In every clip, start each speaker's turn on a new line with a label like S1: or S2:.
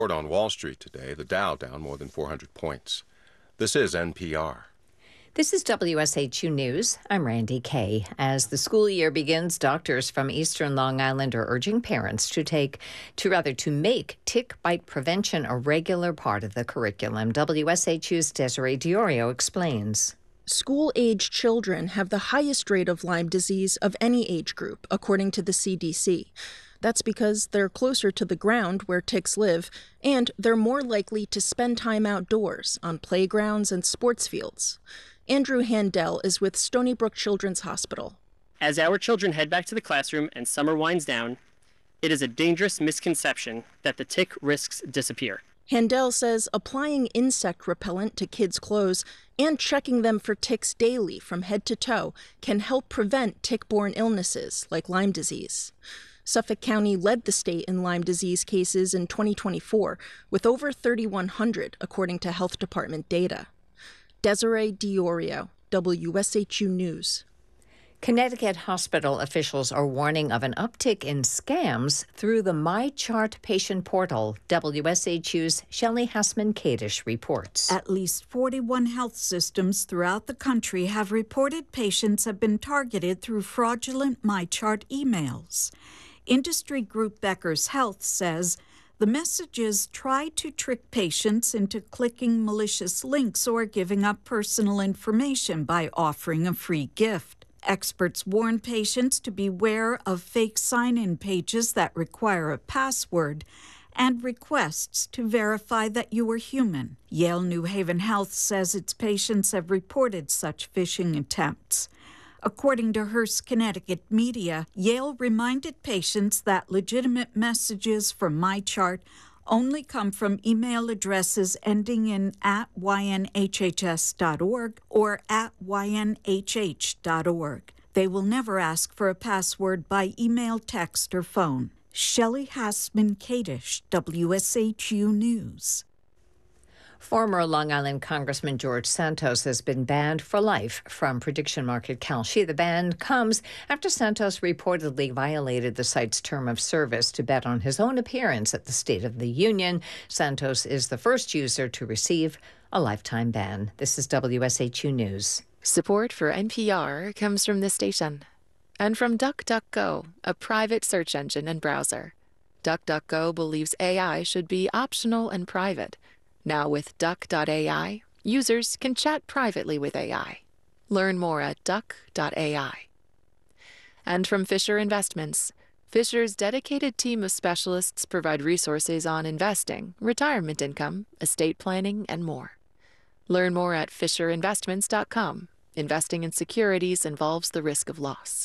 S1: On Wall Street today, the Dow down more than 400 points. This is NPR.
S2: This is WSHU News. I'm Randy Kay. As the school year begins, doctors from Eastern Long Island are urging parents to make tick bite prevention a regular part of the curriculum. WSHU's Desiree Diorio explains.
S3: School-age children have the highest rate of Lyme disease of any age group, according to the CDC. That's because they're closer to the ground where ticks live, and they're more likely to spend time outdoors, on playgrounds and sports fields. Andrew Handel is with Stony Brook Children's Hospital.
S4: As our children head back to the classroom and summer winds down, it is a dangerous misconception that the tick risks disappear.
S3: Handel says applying insect repellent to kids' clothes and checking them for ticks daily from head to toe can help prevent tick-borne illnesses like Lyme disease. Suffolk County led the state in Lyme disease cases in 2024, with over 3,100, according to Health Department data. Desiree Diorio, WSHU News.
S2: Connecticut hospital officials are warning of an uptick in scams through the MyChart patient portal. WSHU's Shelley Hassman-Kadish reports.
S5: At least 41 health systems throughout the country have reported patients have been targeted through fraudulent MyChart emails. Industry group Becker's Health says the messages try to trick patients into clicking malicious links or giving up personal information by offering a free gift. Experts warn patients to beware of fake sign-in pages that require a password and requests to verify that you are human. Yale New Haven Health says its patients have reported such phishing attempts. According to Hearst Connecticut Media, Yale reminded patients that legitimate messages from MyChart only come from email addresses ending in @ynhhs.org or @ynhh.org. They will never ask for a password by email, text, or phone. Shelley Hassman-Kadish, WSHU News.
S2: Former Long Island Congressman George Santos has been banned for life from prediction market Kalshi. The ban comes after Santos reportedly violated the site's term of service to bet on his own appearance at the State of the Union. Santos is the first user to receive a lifetime ban. This is WSHU News.
S6: Support for NPR comes from this station and from DuckDuckGo, a private search engine and browser. DuckDuckGo believes AI should be optional and private. Now with Duck.ai, users can chat privately with AI. Learn more at Duck.ai. And from Fisher Investments, Fisher's dedicated team of specialists provide resources on investing, retirement income, estate planning, and more. Learn more at FisherInvestments.com. Investing in securities involves the risk of loss.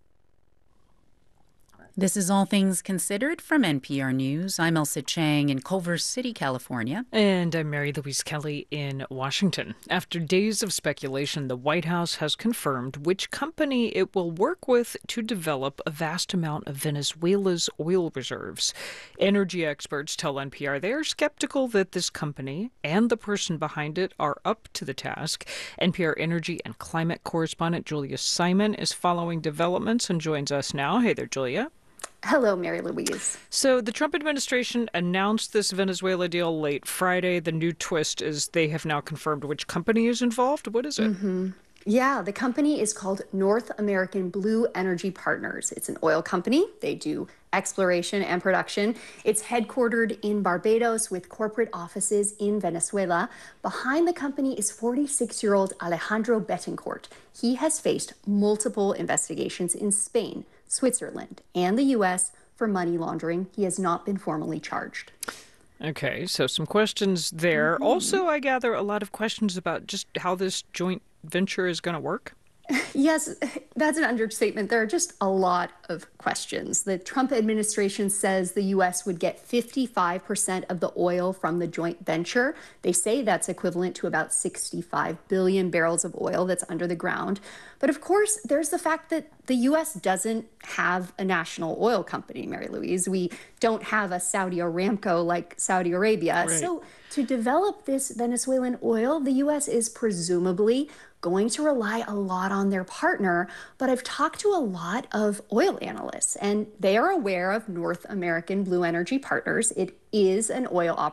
S7: This is All Things Considered from NPR News. I'm Elsa Chang in Culver City, California.
S8: And I'm Mary Louise Kelly in Washington. After days of speculation, the White House has confirmed which company it will work with to develop a vast amount of Venezuela's oil reserves. Energy experts tell NPR they are skeptical that this company and the person behind it are up to the task. NPR energy and climate correspondent Julia Simon is following developments and joins us now. Hey there, Julia.
S9: Hello, Mary Louise.
S8: So the Trump administration announced this Venezuela deal late Friday. The new twist is they have now confirmed which company is involved. What is it?
S9: Yeah, the company is called North American Blue Energy Partners. It's an oil company. They do exploration and production. It's headquartered in Barbados with corporate offices in Venezuela. Behind the company is 46-year-old Alejandro Betancourt. He has faced multiple investigations in Spain, Switzerland, and the U.S. for money laundering. He has not been formally charged.
S8: Okay, so some questions there. Also, I gather a lot of questions about just how this joint venture is going to work.
S9: Yes, that's an understatement. There are just a lot of questions. The Trump administration says the U.S. would get 55% of the oil from the joint venture. They say that's equivalent to about 65 billion barrels of oil that's under the ground. But of course, there's the fact that the U.S. doesn't have a national oil company, Mary Louise. We don't have a Saudi Aramco like Saudi Arabia.
S8: Right.
S9: So to develop this Venezuelan oil, the U.S. is presumably going to rely a lot on their partner, but I've talked to a lot of oil analysts, and they are aware of North American Blue Energy Partners. It is an oil